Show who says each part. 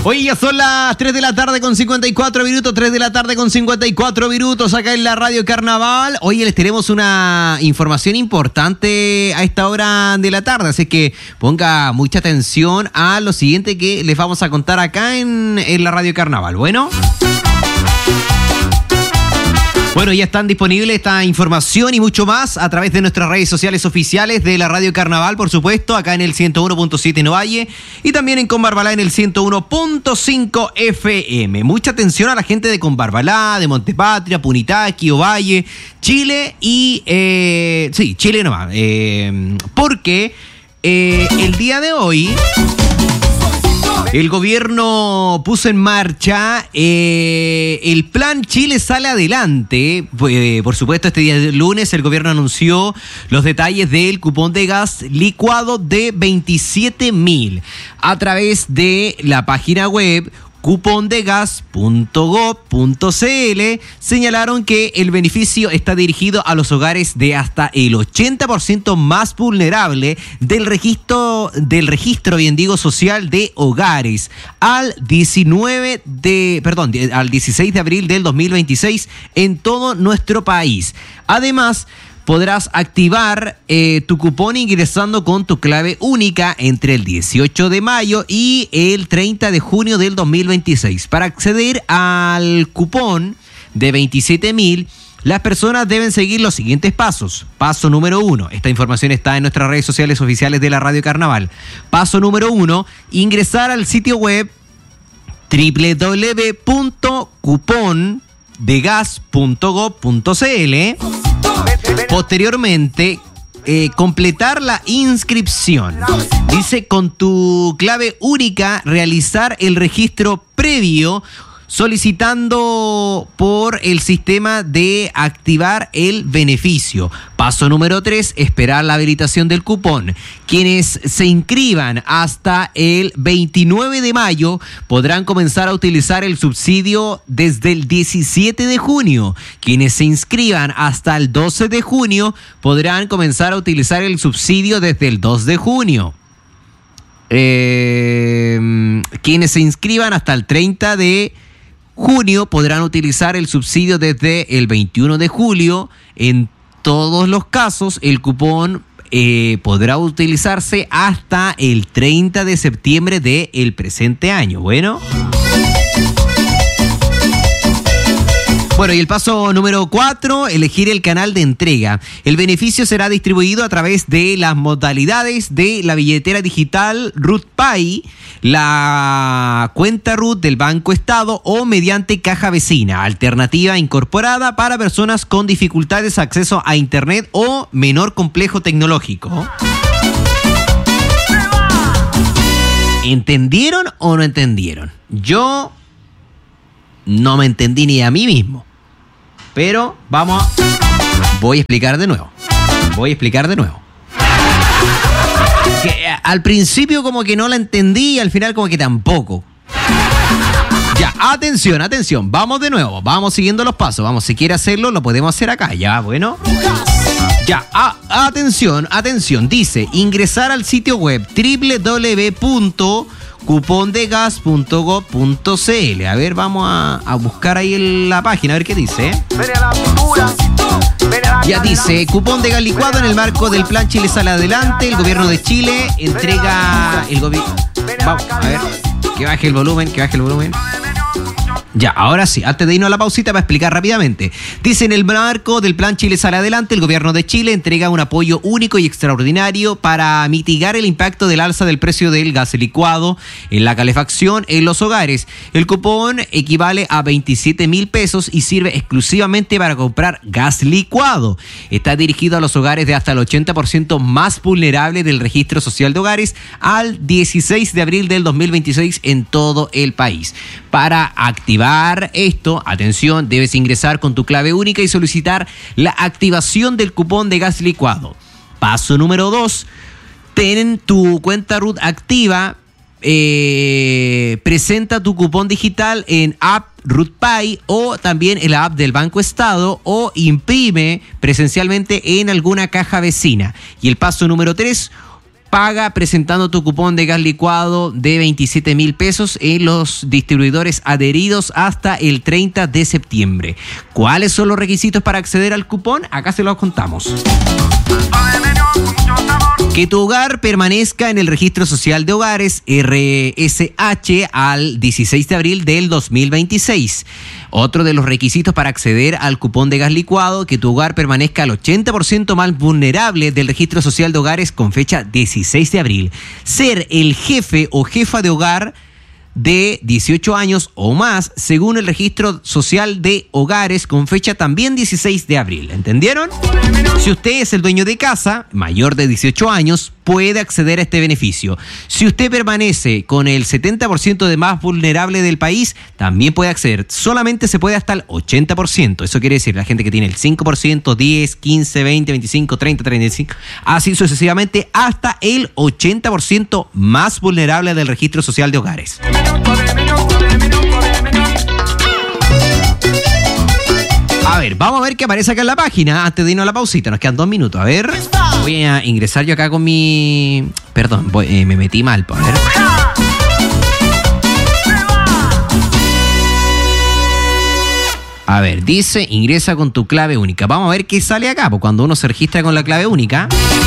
Speaker 1: Hoy ya son las 3 de la tarde con 54 minutos, 3 de la tarde con 54 minutos acá en la Radio Carnaval. Hoy les tenemos una información importante a esta hora de la tarde, así que ponga mucha atención a lo siguiente que les vamos a contar acá en la Radio Carnaval. Bueno, ya están disponibles esta información y mucho más a través de nuestras redes sociales oficiales de la Radio Carnaval, por supuesto, acá en el 101.7 en Ovalle y también en Combarbalá en el 101.5 FM. Mucha atención a la gente de Combarbalá, de Montepatria, Punitaqui, Ovalle, Chile y... Chile nomás. Porque el día de hoy... El gobierno puso en marcha el plan Chile Sale Adelante. Por supuesto, este día de lunes el gobierno anunció los detalles del cupón de gas licuado de 27.000 a través de la página web cupondegas.gov.cl. Señalaron que el beneficio está dirigido a los hogares de hasta el 80% más vulnerable del registro social de hogares al 16 de abril del 2026 en todo nuestro país. Además, podrás activar tu cupón ingresando con tu clave única entre el 18 de mayo y el 30 de junio del 2026. Para acceder al cupón de 27.000, las personas deben seguir los siguientes pasos. Paso número 1. Esta información está en nuestras redes sociales oficiales de la Radio Carnaval. Paso número 1. Ingresar al sitio web www.cupondegas.gov.cl. Posteriormente, completar la inscripción. Dice, con tu clave única, realizar el registro previo solicitando por el sistema de activar el beneficio. Paso número 3, esperar la habilitación del cupón. Quienes se inscriban hasta el 29 de mayo podrán comenzar a utilizar el subsidio desde el 17 de junio. Quienes se inscriban hasta el 12 de junio podrán comenzar a utilizar el subsidio desde el 2 de junio. Quienes se inscriban hasta el 30 de junio podrán utilizar el subsidio desde el 21 de julio. En todos los casos, el cupón podrá utilizarse hasta el 30 de septiembre del presente año. Bueno, y el paso número 4, elegir el canal de entrega. El beneficio será distribuido a través de las modalidades de la billetera digital RUT-Pay, la cuenta RUT del Banco Estado o mediante caja vecina, alternativa incorporada para personas con dificultades de acceso a Internet o menor complejo tecnológico. ¿Entendieron o no entendieron? Yo no me entendí ni a mí mismo. Pero voy a explicar de nuevo. Que al principio como que no la entendí y al final como que tampoco. Ya, atención. Vamos de nuevo. Vamos siguiendo los pasos. Si quiere hacerlo, lo podemos hacer acá. Ya, bueno. Ya, atención. Dice, ingresar al sitio web www.cupondegas.gov.cl. A ver, vamos a buscar ahí en la página, a ver qué dice. Ya dice, cupón de gas licuado en el marco del plan Chile Sale Adelante. El gobierno de Chile entrega Vamos, a ver, que baje el volumen. Ya, ahora sí, antes de irnos a la pausita, para explicar rápidamente. Dice, en el marco del plan Chile Sale Adelante, el gobierno de Chile entrega un apoyo único y extraordinario para mitigar el impacto del alza del precio del gas licuado en la calefacción en los hogares. El cupón equivale a 27.000 pesos y sirve exclusivamente para comprar gas licuado. Está dirigido a los hogares de hasta el 80% más vulnerable del registro social de hogares al 16 de abril del 2026 en todo el país. Para activar esto, atención, debes ingresar con tu clave única y solicitar la activación del cupón de gas licuado. Paso número 2, ten tu cuenta RUT activa, presenta tu cupón digital en app RUT-Pay o también en la app del Banco Estado o imprime presencialmente en alguna caja vecina. Y el paso número 3, Paga presentando tu cupón de gas licuado de 27.000 pesos en los distribuidores adheridos hasta el 30 de septiembre. ¿Cuáles son los requisitos para acceder al cupón? Acá se los contamos. Que tu hogar permanezca en el Registro Social de Hogares, RSH, al 16 de abril del 2026. Otro de los requisitos para acceder al cupón de gas licuado, que tu hogar permanezca al 80% más vulnerable del Registro Social de Hogares con fecha 16 de abril. Ser el jefe o jefa de hogar de 18 años o más, según el Registro Social de Hogares, con fecha también 16 de abril. ¿Entendieron? Si usted es el dueño de casa, mayor de 18 años, puede acceder a este beneficio. Si usted permanece con el 70% de más vulnerable del país, también puede acceder. Solamente se puede hasta el 80%. Eso quiere decir la gente que tiene el 5%, 10, 15, 20, 25, 30, 35, así sucesivamente hasta el 80% más vulnerable del Registro Social de Hogares. A ver, vamos a ver qué aparece acá en la página antes de irnos a la pausita. Nos quedan 2 minutos. A ver, voy a ingresar yo acá con mi... Perdón, me metí mal. A ver. A ver, dice, ingresa con tu clave única. Vamos a ver qué sale acá, porque cuando uno se registra con la clave única...